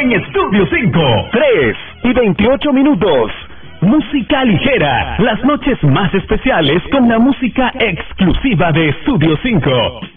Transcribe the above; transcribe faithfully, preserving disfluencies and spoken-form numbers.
en Estudio cinco. tres y veintiocho minutos. Música ligera. Las noches más especiales con la música exclusiva de Estudio cinco.